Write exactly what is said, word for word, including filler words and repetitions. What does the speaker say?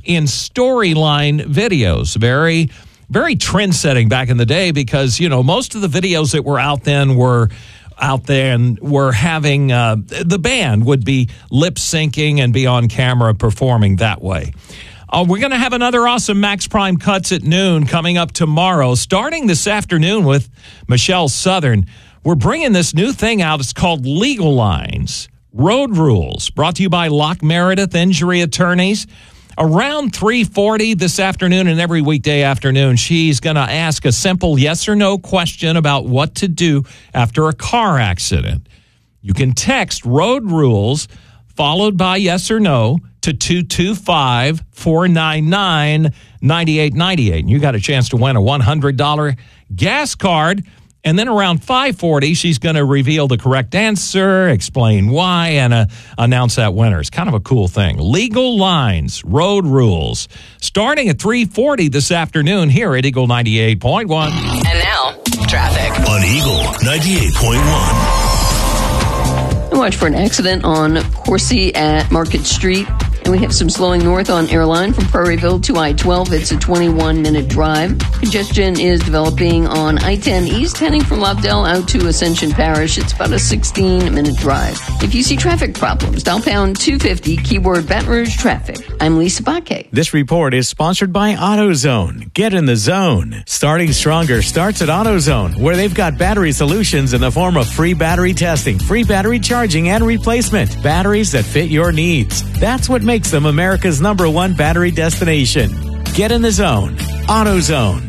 in storyline videos. Very, very trend-setting back in the day because, you know, most of the videos that were out then were out there and were having, uh, the band would be lip-syncing and be on camera performing that way. Uh, we're going to have another awesome Max Prime Cuts at noon coming up tomorrow, starting this afternoon with Michelle Southern. We're bringing this new thing out. It's called Legal Lines, Road Rules, brought to you by Locke Meredith Injury Attorneys. Around three forty this afternoon and every weekday afternoon, she's going to ask a simple yes or no question about what to do after a car accident. You can text Road Rules followed by yes or no to two two five, four nine nine, nine eight nine eight. And you got a chance to win a one hundred dollars gas card. And then around five forty, she's going to reveal the correct answer, explain why, and uh, announce that winner. It's kind of a cool thing. Legal Lines, Road Rules, starting at three forty this afternoon here at Eagle ninety-eight point one. And now, traffic on Eagle ninety-eight point one. Watch for an accident on Coursey at Market Street. And we have some slowing north on Airline from Prairieville to I twelve. It's a twenty-one minute drive. Congestion is developing on I ten East heading from Lobdell out to Ascension Parish. It's about a sixteen minute drive. If you see traffic problems, dial pound two fifty, keyword Baton Rouge traffic. I'm Lisa Baque. This report is sponsored by AutoZone. Get in the zone. Starting stronger starts at AutoZone, where they've got battery solutions in the form of free battery testing, free battery charging and replacement, batteries that fit your needs. That's what makes them America's number one battery destination. Get in the zone. AutoZone.